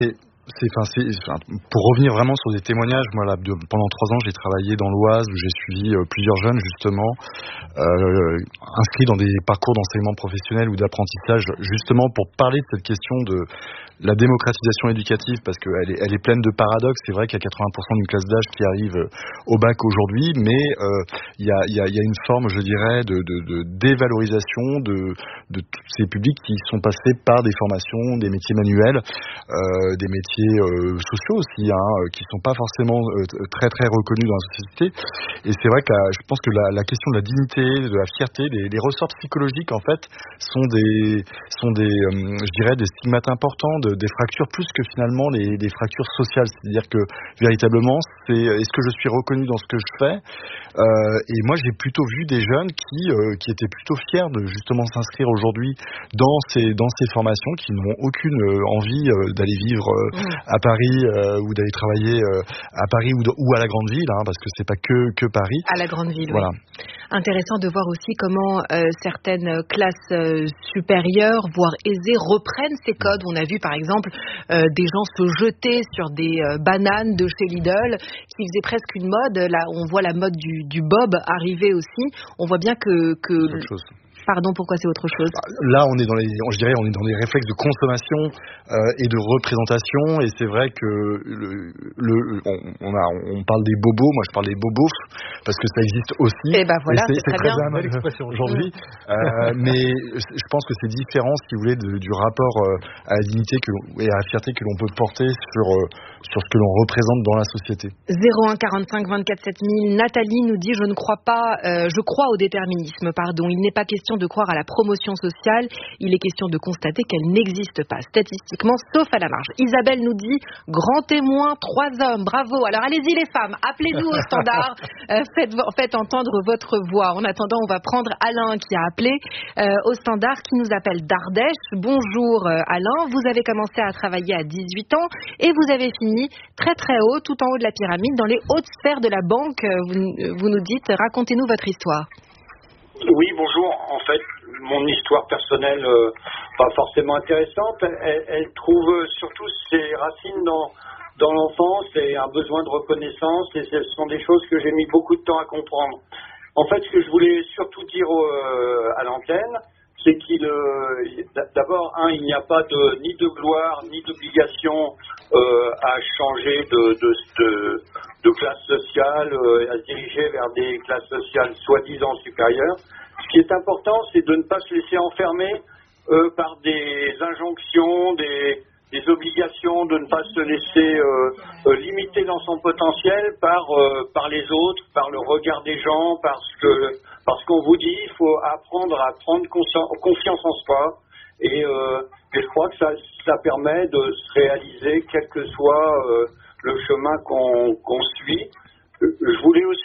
Pour revenir vraiment sur des témoignages, moi là, pendant 3 ans, j'ai travaillé dans l'Oise où j'ai suivi plusieurs jeunes justement inscrits dans des parcours d'enseignement professionnel ou d'apprentissage, justement pour parler de cette question de la démocratisation éducative, parce qu'elle est pleine de paradoxes. C'est vrai qu'il y a 80% d'une classe d'âge qui arrive au bac aujourd'hui, mais il y a une forme, je dirais, de dévalorisation de tous ces publics qui sont passés par des formations, des métiers manuels, des métiers sociaux aussi, qui sont pas forcément très très reconnus dans la société. Et c'est vrai que je pense que la question de la dignité, de la fierté, les ressorts psychologiques en fait sont des je dirais des stigmates importants, des fractures plus que finalement des fractures sociales. C'est-à-dire que véritablement, est-ce que je suis reconnu dans ce que je fais? Et moi, j'ai plutôt vu des jeunes qui étaient plutôt fiers de justement s'inscrire aujourd'hui dans ces formations, qui n'ont aucune envie d'aller vivre à Paris ou d'aller travailler à Paris ou à la grande ville, parce que c'est pas que Paris. À la grande ville, voilà. Oui. Intéressant de voir aussi comment certaines classes supérieures, voire aisées, reprennent ces codes. On a vu par exemple des gens se jeter sur des bananes de chez Lidl, qui faisait presque une mode. Là, on voit la mode du bob arriver aussi. On voit bien que autre chose. Pardon, pourquoi c'est autre chose? Là, on est dans les réflexes de consommation et de représentation, et c'est vrai que on parle des bobos. Moi, je parle des bobos parce que ça existe aussi. Et ben voilà, c'est très bien. Belle expression aujourd'hui. Mais je pense que c'est différent, si vous voulez, du rapport à la dignité et à la fierté que l'on peut porter sur ce que l'on représente dans la société. 01 45 24 7000. Nathalie nous dit: je crois au déterminisme. Il n'est pas question de croire à la promotion sociale, il est question de constater qu'elle n'existe pas statistiquement, sauf à la marge. Isabelle nous dit: grand témoin, 3 hommes, bravo. Alors allez-y les femmes, appelez-nous au standard, faites entendre votre voix. En attendant, on va prendre Alain qui a appelé au standard, qui nous appelle d'Ardèche. Bonjour Alain, vous avez commencé à travailler à 18 ans et vous avez fini très très haut, tout en haut de la pyramide, dans les hautes sphères de la banque. Vous nous dites, racontez-nous votre histoire. Oui, bonjour. En fait, mon histoire personnelle, pas forcément intéressante, elle trouve surtout ses racines dans l'enfance et un besoin de reconnaissance, et ce sont des choses que j'ai mis beaucoup de temps à comprendre. En fait, ce que je voulais surtout dire à l'antenne, c'est d'abord, il n'y a pas ni de gloire, ni d'obligation à changer de classe sociale, à se diriger vers des classes sociales soi-disant supérieures. Ce qui est important, c'est de ne pas se laisser enfermer par des injonctions, des obligations, de ne pas se laisser limiter dans son potentiel par les autres, par le regard des gens, parce qu'on vous dit, il faut apprendre à prendre confiance en soi. Et je crois que ça permet de se réaliser, quel que soit le chemin qu'on suit. Je voulais aussi,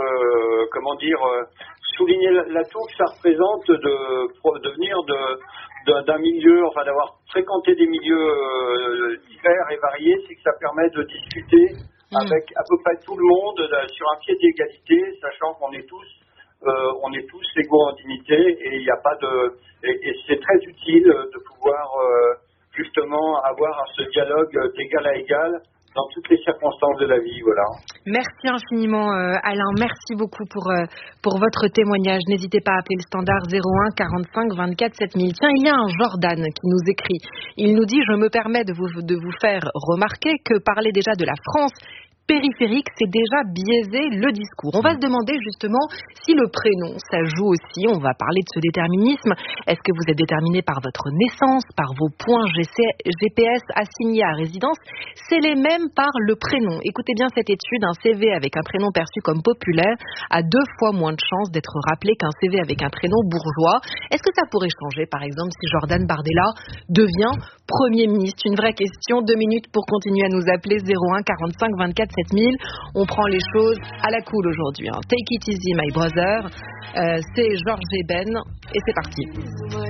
souligner l'atout que ça représente de venir d'un milieu, d'avoir fréquenté des milieux divers et variés, c'est que ça permet de discuter avec à peu près tout le monde sur un pied d'égalité, sachant qu'on est tous égaux en dignité, et il n'y a pas et c'est très utile de pouvoir justement avoir ce dialogue d'égal à égal dans toutes les circonstances de la vie, voilà. Merci infiniment Alain, merci beaucoup pour votre témoignage. N'hésitez pas à appeler le standard 01 45 24 7000. Tiens, il y a un Jordan qui nous écrit. Il nous dit: je me permets de vous faire remarquer que parler déjà de la France périphérique, c'est déjà biaiser le discours. On va se demander justement si le prénom, ça joue aussi. On va parler de ce déterminisme. Est-ce que vous êtes déterminé par votre naissance, par vos points GPS assignés à résidence? C'est les mêmes par le prénom. Écoutez bien cette étude. Un CV avec un prénom perçu comme populaire a 2 fois moins de chances d'être rappelé qu'un CV avec un prénom bourgeois. Est-ce que ça pourrait changer, par exemple, si Jordan Bardella devient Premier ministre? Une vraie question. 2 minutes pour continuer à nous appeler. 01 45 24 7000. On prend les choses à la cool aujourd'hui. Take it easy, my brother. C'est Georges Eben et c'est parti.